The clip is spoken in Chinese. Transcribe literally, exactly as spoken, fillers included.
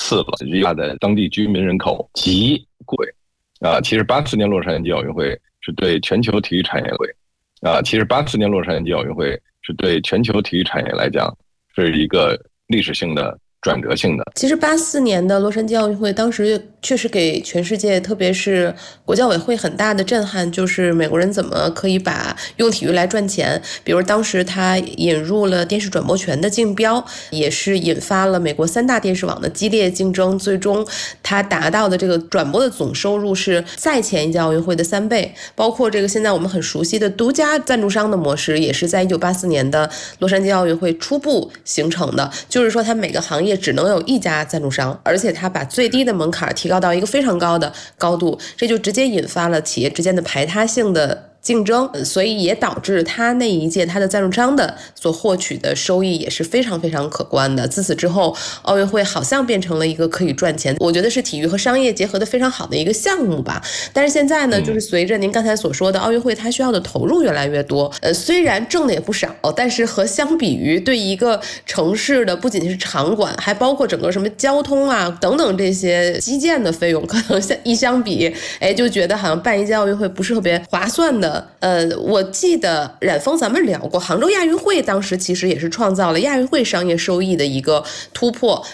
次了，日亚的当地居民人口极贵啊。其实八四年洛杉矶奥运会是对全球体育产业会啊，其实八四年洛杉矶奥运会是对全球体育产业来讲是一个历史性的转折性的。 其实八四年的洛杉矶奥运会当时确实给全世界，特别是国教委会很大的震撼，就是美国人怎么可以把用体育来赚钱。比如当时他引入了电视转播权的竞标，也是引发了美国三大电视网的激烈竞争，最终他达到的这个转播的总收入是赛前一届奥运会的三倍。包括这个现在我们很熟悉的独家赞助商的模式，也是在一九八四年的洛杉矶奥运会初步形成的，就是说他每个行业只能有一家赞助商，而且他把最低的门槛提高到一个非常高的高度，这就直接引发了企业之间的排他性的竞争，所以也导致他那一届他的赞助商的所获取的收益也是非常非常可观的。自此之后，奥运会好像变成了一个可以赚钱，我觉得是体育和商业结合的非常好的一个项目吧。但是现在呢，就是随着您刚才所说的奥运会它需要的投入越来越多，呃，虽然挣的也不少，但是和相比于对一个城市的不仅是场馆，还包括整个什么交通啊等等这些基建的费用，可能一相比，哎，就觉得好像办一届奥运会不是特别划算的。呃，我记得冉峰咱们聊过，杭州亚运会当时其实也是创造了亚运会商业收益的一个突破。